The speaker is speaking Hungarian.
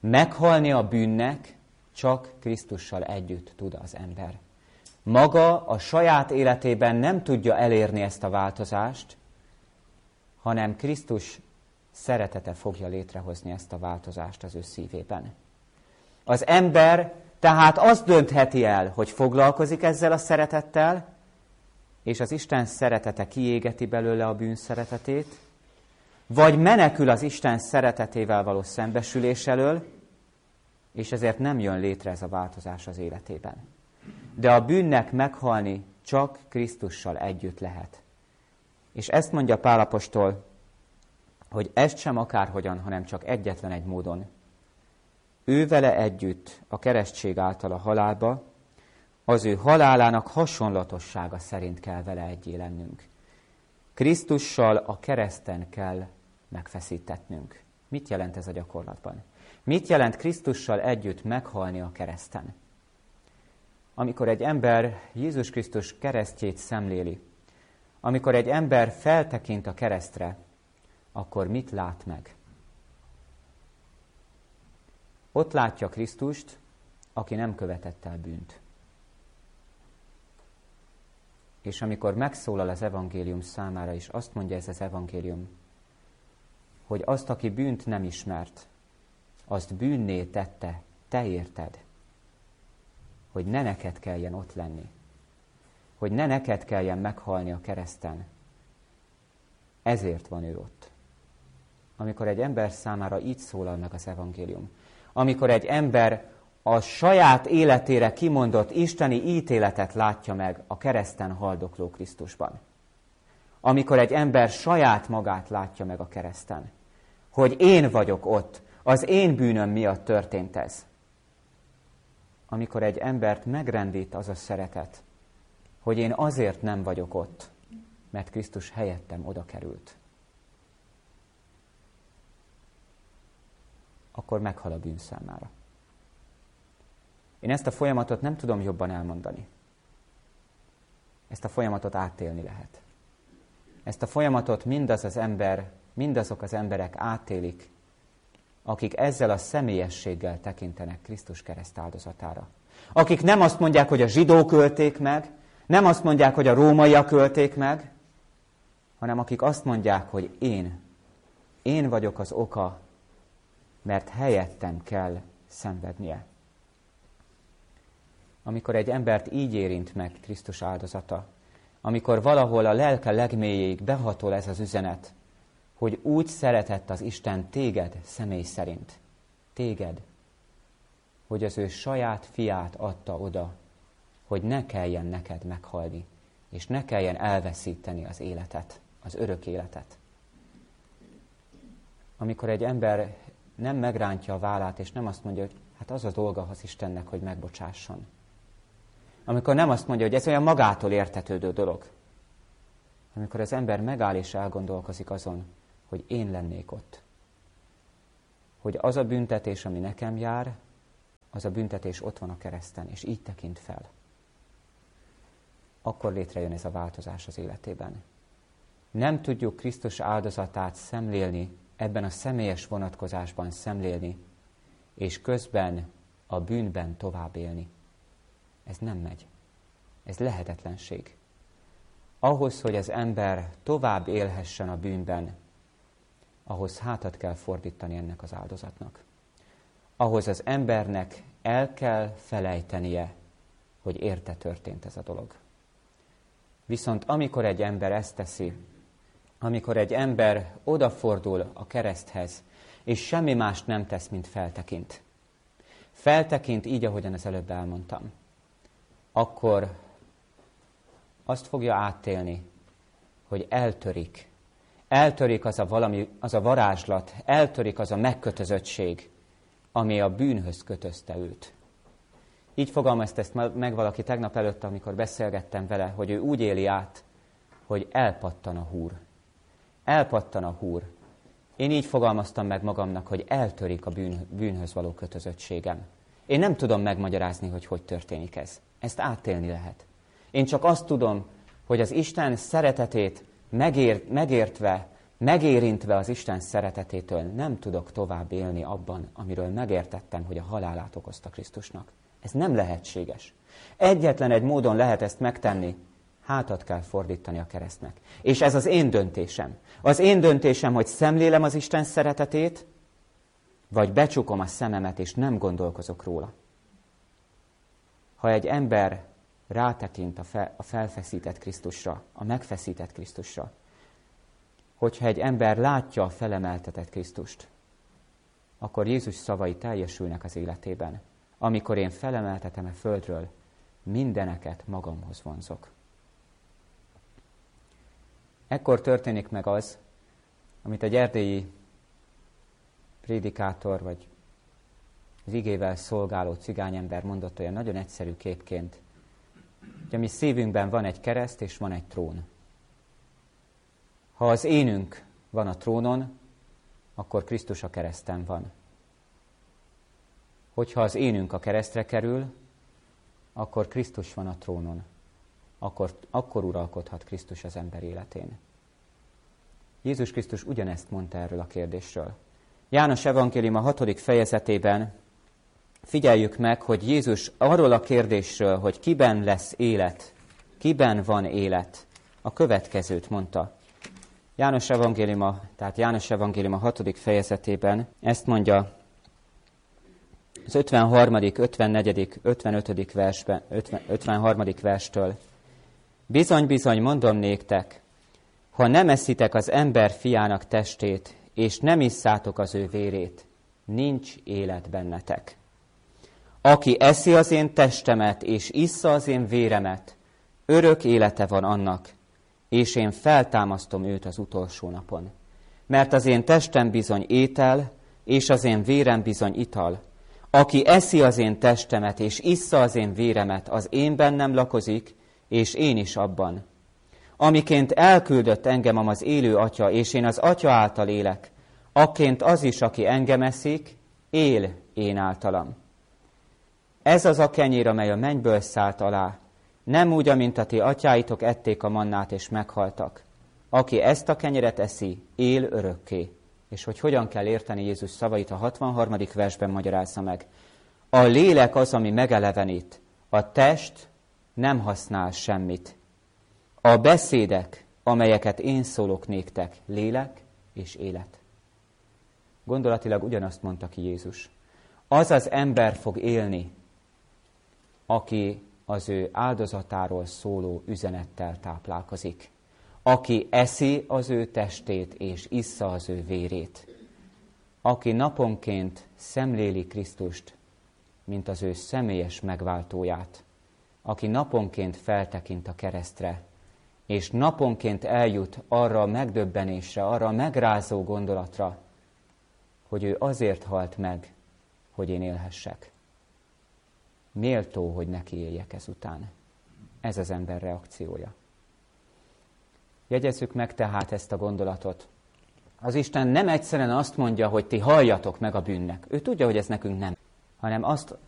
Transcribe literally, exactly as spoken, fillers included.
Meghalni a bűnnek csak Krisztussal együtt tud az ember. Maga a saját életében nem tudja elérni ezt a változást, hanem Krisztus szeretete fogja létrehozni ezt a változást az ő szívében. Az ember tehát azt döntheti el, hogy foglalkozik ezzel a szeretettel, és az Isten szeretete kiégeti belőle a bűn szeretetét, vagy menekül az Isten szeretetével való szembesülés elől, és ezért nem jön létre ez a változás az életében. De a bűnnek meghalni csak Krisztussal együtt lehet. És ezt mondja Pál apostol, hogy ezt sem akárhogyan, hanem csak egyetlen egy módon. Ő vele együtt a keresztség által a halálba, az ő halálának hasonlatossága szerint kell vele egyé lennünk. Krisztussal a kereszten kell megfeszítetnünk. Mit jelent ez a gyakorlatban? Mit jelent Krisztussal együtt meghalni a kereszten? Amikor egy ember Jézus Krisztus keresztjét szemléli, amikor egy ember feltekint a keresztre, akkor mit lát meg? Ott látja Krisztust, aki nem követett el bűnt. És amikor megszólal az evangélium számára is, azt mondja ez az evangélium, hogy azt, aki bűnt nem ismert, azt bűnné tette, te érted, hogy ne neked kelljen ott lenni, hogy ne neked kelljen meghalni a kereszten. Ezért van ő ott. Amikor egy ember számára így szólal meg az evangélium, amikor egy ember a saját életére kimondott isteni ítéletet látja meg a kereszten haldokló Krisztusban, amikor egy ember saját magát látja meg a kereszten, hogy én vagyok ott, az én bűnöm miatt történt ez, amikor egy embert megrendít az a szeretet, hogy én azért nem vagyok ott, mert Krisztus helyettem oda került, akkor meghal a bűn számára. Én ezt a folyamatot nem tudom jobban elmondani. Ezt a folyamatot átélni lehet. Ezt a folyamatot mindaz az ember, mindazok az emberek átélik, akik ezzel a személyességgel tekintenek Krisztus kereszt áldozatára. Akik nem azt mondják, hogy a zsidók ölték meg, nem azt mondják, hogy a rómaiak ölték meg, hanem akik azt mondják, hogy én, én vagyok az oka, mert helyettem kell szenvednie. Amikor egy embert így érint meg Krisztus áldozata, amikor valahol a lelke legmélyéig behatol ez az üzenet, hogy úgy szeretett az Isten téged személy szerint, téged, hogy az ő saját fiát adta oda, hogy ne kelljen neked meghalni, és ne kelljen elveszíteni az életet, az örök életet. Amikor egy ember nem megrántja a vállát, és nem azt mondja, hogy hát az a dolga az Istennek, hogy megbocsásson. Amikor nem azt mondja, hogy ez olyan magától értetődő dolog. Amikor az ember megáll és elgondolkozik azon, hogy én lennék ott. Hogy az a büntetés, ami nekem jár, az a büntetés ott van a kereszten, és így tekint fel. Akkor létrejön ez a változás az életében. Nem tudjuk Krisztus áldozatát szemlélni, ebben a személyes vonatkozásban szemlélni, és közben a bűnben tovább élni. Ez nem megy. Ez lehetetlenség. Ahhoz, hogy az ember tovább élhessen a bűnben, ahhoz hátat kell fordítani ennek az áldozatnak. Ahhoz az embernek el kell felejtenie, hogy érte történt ez a dolog. Viszont amikor egy ember ezt teszi, amikor egy ember odafordul a kereszthez, és semmi mást nem tesz, mint feltekint. Feltekint így, ahogyan az előbb elmondtam. Akkor azt fogja átélni, hogy eltörik. Eltörik az a, valami, az a varázslat, eltörik az a megkötözöttség, ami a bűnhöz kötözte őt. Így fogalmazta ezt meg valaki tegnap előtt, amikor beszélgettem vele, hogy ő úgy éli át, hogy elpattan a húr. Elpattan a húr. Én így fogalmaztam meg magamnak, hogy eltörik a bűn, bűnhöz való kötözöttségem. Én nem tudom megmagyarázni, hogy hogy történik ez. Ezt átélni lehet. Én csak azt tudom, hogy az Isten szeretetét megért, megértve, megérintve az Isten szeretetétől nem tudok tovább élni abban, amiről megértettem, hogy a halálát okozta Krisztusnak. Ez nem lehetséges. Egyetlen egy módon lehet ezt megtenni, hátat kell fordítani a keresztnek. És ez az én döntésem. Az én döntésem, hogy szemlélem az Isten szeretetét, vagy becsukom a szememet, és nem gondolkozok róla. Ha egy ember rátekint a, fel, a felfeszített Krisztusra, a megfeszített Krisztusra, hogyha egy ember látja a felemeltetett Krisztust, akkor Jézus szavai teljesülnek az életében. Amikor én felemeltetem a földről, mindeneket magamhoz vonzok. Ekkor történik meg az, amit egy erdélyi prédikátor, vagy az igével szolgáló cigányember mondott olyan nagyon egyszerű képként, hogy a mi szívünkben van egy kereszt, és van egy trón. Ha az énünk van a trónon, akkor Krisztus a kereszten van. Hogyha az énünk a keresztre kerül, akkor Krisztus van a trónon. Akkor, akkor uralkodhat Krisztus az ember életén. Jézus Krisztus ugyanezt mondta erről a kérdésről. János evangélium a hatodik fejezetében figyeljük meg, hogy Jézus arról a kérdésről, hogy kiben lesz élet, kiben van élet, a következőt mondta. János evangélium, tehát János evangélium a hatodik fejezetében ezt mondja az ötvenharmadik, ötvennegyedik, ötvenötödik versben, ötvenharmadik verstől. Bizony, bizony, mondom néktek, ha nem eszitek az ember fiának testét, és nem isszátok az ő vérét, nincs élet bennetek. Aki eszi az én testemet, és issza az én véremet, örök élete van annak, és én feltámasztom őt az utolsó napon. Mert az én testem bizony étel, és az én vérem bizony ital. Aki eszi az én testemet, és issza az én véremet, az én bennem lakozik, és én is abban. Amiként elküldött engem az élő Atya, és én az Atya által élek, akként az is, aki engem eszik, él én általam. Ez az a kenyér, amely a mennyből szállt alá, nem úgy, amint a ti atyáitok ették a mannát, és meghaltak. Aki ezt a kenyeret eszi, él örökké. És hogy hogyan kell érteni Jézus szavait, a hatvanharmadik versben magyarázza meg. A lélek az, ami megelevenít, a test nem használ semmit. A beszédek, amelyeket én szólok néktek, lélek és élet. Gondolatilag ugyanazt mondta ki Jézus. Az az ember fog élni, aki az ő áldozatáról szóló üzenettel táplálkozik. Aki eszi az ő testét és issza az ő vérét. Aki naponként szemléli Krisztust, mint az ő személyes megváltóját. Aki naponként feltekint a keresztre, és naponként eljut arra a megdöbbenésre, arra a megrázó gondolatra, hogy ő azért halt meg, hogy én élhessek. Méltó, hogy neki éljek ezután. Ez az ember reakciója. Jegyezzük meg tehát ezt a gondolatot. Az Isten nem egyszerűen azt mondja, hogy ti halljatok meg a bűnnek. Ő tudja, hogy ez nekünk nem. Hanem azt